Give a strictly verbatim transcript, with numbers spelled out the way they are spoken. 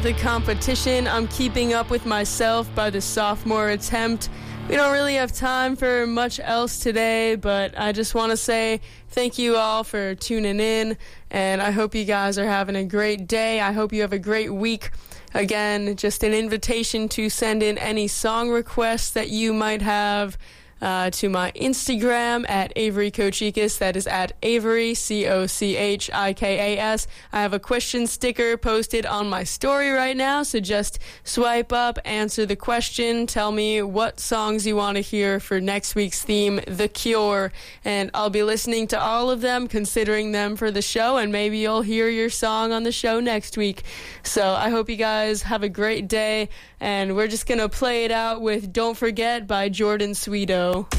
The competition, I'm keeping up with myself by the sophomore attempt. We don't really have time for much else today, but I just want to say thank you all for tuning in, and I hope you guys are having a great day. I hope you have a great week. Again, just an invitation to send in any song requests that you might have uh, to my Instagram at Avery Kochikas. That is at Avery, C O C H I K A S. I have a question sticker posted on my story right now, so just swipe up, answer the question, tell me what songs you want to hear for next week's theme, The Cure, and I'll be listening to all of them, considering them for the show, and maybe you'll hear your song on the show next week. So I hope you guys have a great day, and we're just going to play it out with Don't Forget by Jordan Sweeto.